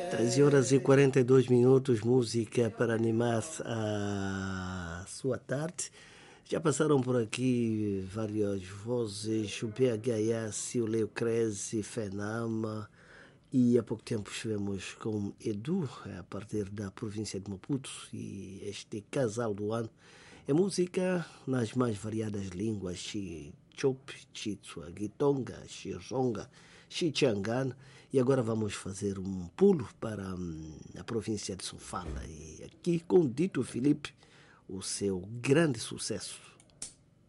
13h42, música para animar a sua tarde. Já passaram por aqui várias vozes, o PHS, o Leo Crezi, Fenama, e há pouco tempo estivemos com Edu, a partir da província de Maputo, e este casal do ano é música nas mais variadas línguas, Chichop, Chitsuagitonga, Xizonga, Xichangana, e agora vamos fazer um pulo para a província de Sofala, e aqui com o Dito Filipe, o seu grande sucesso.